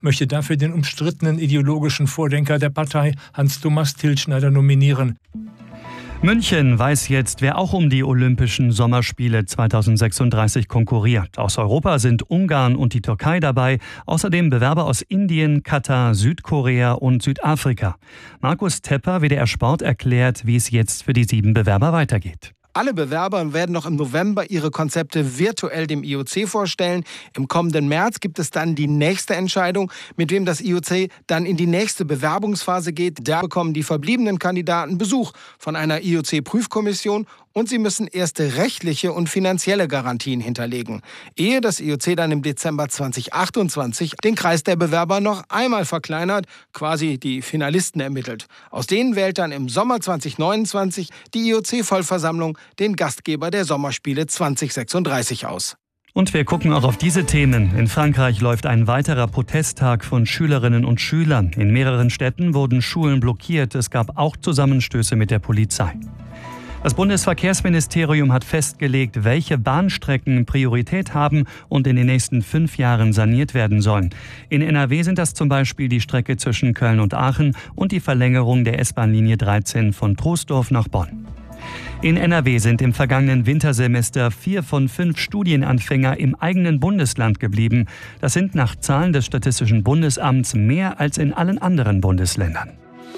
möchte dafür den umstrittenen ideologischen Vordenker der Partei, Hans-Thomas Tilschneider, nominieren. München weiß jetzt, wer auch um die Olympischen Sommerspiele 2036 konkurriert. Aus Europa sind Ungarn und die Türkei dabei, außerdem Bewerber aus Indien, Katar, Südkorea und Südafrika. Markus Tepper, WDR Sport, erklärt, wie es jetzt für die 7 Bewerber weitergeht. Alle Bewerber werden noch im November ihre Konzepte virtuell dem IOC vorstellen. Im kommenden März gibt es dann die nächste Entscheidung, mit wem das IOC dann in die nächste Bewerbungsphase geht. Da bekommen die verbliebenen Kandidaten Besuch von einer IOC-Prüfkommission und sie müssen erste rechtliche und finanzielle Garantien hinterlegen, ehe das IOC dann im Dezember 2028 den Kreis der Bewerber noch einmal verkleinert, quasi die Finalisten ermittelt. Aus denen wählt dann im Sommer 2029 die IOC-Vollversammlung den Gastgeber der Sommerspiele 2036 aus. Und wir gucken auch auf diese Themen. In Frankreich läuft ein weiterer Protesttag von Schülerinnen und Schülern. In mehreren Städten wurden Schulen blockiert. Es gab auch Zusammenstöße mit der Polizei. Das Bundesverkehrsministerium hat festgelegt, welche Bahnstrecken Priorität haben und in den nächsten 5 Jahren saniert werden sollen. In NRW sind das zum Beispiel die Strecke zwischen Köln und Aachen und die Verlängerung der S-Bahn-Linie 13 von Troisdorf nach Bonn. In NRW sind im vergangenen Wintersemester 4 von 5 Studienanfänger im eigenen Bundesland geblieben. Das sind nach Zahlen des Statistischen Bundesamts mehr als in allen anderen Bundesländern.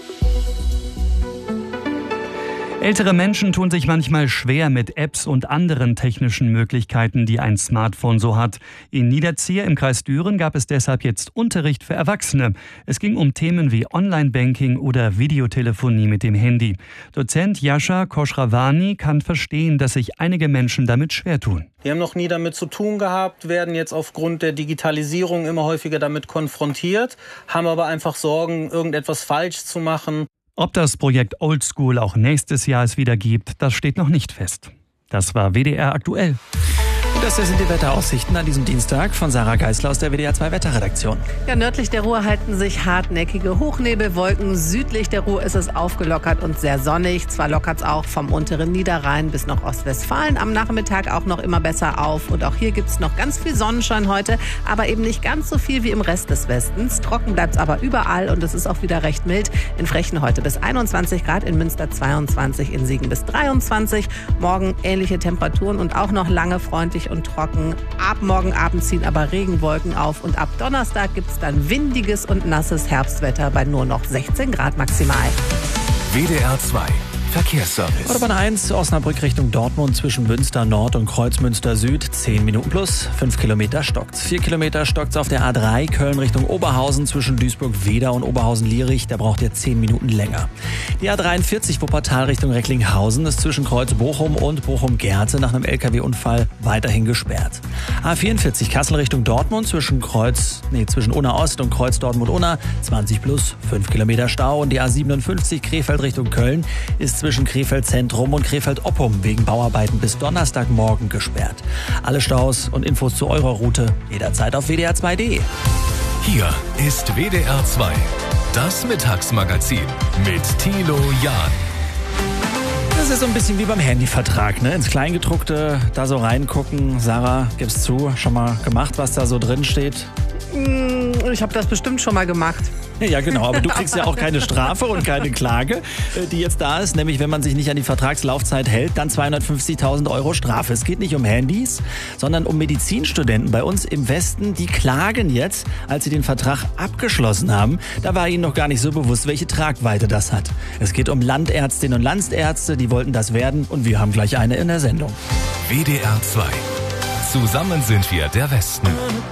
Ältere Menschen tun sich manchmal schwer mit Apps und anderen technischen Möglichkeiten, die ein Smartphone so hat. In Niederzier im Kreis Düren gab es deshalb jetzt Unterricht für Erwachsene. Es ging um Themen wie Online-Banking oder Videotelefonie mit dem Handy. Dozent Jascha Koschrawani kann verstehen, dass sich einige Menschen damit schwer tun. Die haben noch nie damit zu tun gehabt, werden jetzt aufgrund der Digitalisierung immer häufiger damit konfrontiert, haben aber einfach Sorgen, irgendetwas falsch zu machen. Ob das Projekt Oldschool auch nächstes Jahr es wieder gibt, das steht noch nicht fest. Das war WDR aktuell. Das sind die Wetteraussichten an diesem Dienstag von Sarah Geisler aus der WDR 2 Wetterredaktion. Ja, nördlich der Ruhr halten sich hartnäckige Hochnebelwolken. Südlich der Ruhr ist es aufgelockert und sehr sonnig. Zwar lockert es auch vom unteren Niederrhein bis nach Ostwestfalen am Nachmittag auch noch immer besser auf. Und auch hier gibt es noch ganz viel Sonnenschein heute, aber eben nicht ganz so viel wie im Rest des Westens. Trocken bleibt es aber überall und es ist auch wieder recht mild. In Frechen heute bis 21 Grad, in Münster 22, in Siegen bis 23. Morgen ähnliche Temperaturen und auch noch lange freundlich und trocken. Ab morgen Abend ziehen aber Regenwolken auf und ab Donnerstag gibt es dann windiges und nasses Herbstwetter bei nur noch 16 Grad maximal. WDR 2 Verkehrsservice. Autobahn 1, Osnabrück Richtung Dortmund zwischen Münster Nord und Kreuzmünster Süd, 10 Minuten plus, 5 Kilometer stockt's. 4 Kilometer stockt's auf der A3, Köln Richtung Oberhausen zwischen Duisburg-Weder und Oberhausen-Lierich, da braucht ihr 10 Minuten länger. Die A43 Wuppertal Richtung Recklinghausen ist zwischen Kreuz Bochum und Bochum-Gerze nach einem LKW-Unfall weiterhin gesperrt. A44 Kassel Richtung Dortmund zwischen Unna Ost und Kreuz Dortmund-Unna, 20 plus, 5 Kilometer Stau. Und die A57 Krefeld Richtung Köln ist zwischen Krefeld Zentrum und Krefeld Oppum wegen Bauarbeiten bis Donnerstagmorgen gesperrt. Alle Staus und Infos zu eurer Route jederzeit auf wdr2.de. Hier ist WDR 2, das Mittagsmagazin mit Thilo Jahn. Das ist so ein bisschen wie beim Handyvertrag, ne? Ins Kleingedruckte da so reingucken. Sarah, gib's zu, schon mal gemacht, was da so drin steht? Ich habe das bestimmt schon mal gemacht. Ja, genau, aber du kriegst ja auch keine Strafe und keine Klage, die jetzt da ist. Nämlich, wenn man sich nicht an die Vertragslaufzeit hält, dann 250.000 € Strafe. Es geht nicht um Handys, sondern um Medizinstudenten bei uns im Westen. Die klagen jetzt, als sie den Vertrag abgeschlossen haben. Da war ihnen noch gar nicht so bewusst, welche Tragweite das hat. Es geht um Landärztinnen und Landesärzte, die wollten das werden. Und wir haben gleich eine in der Sendung. WDR 2. Zusammen sind wir der Westen.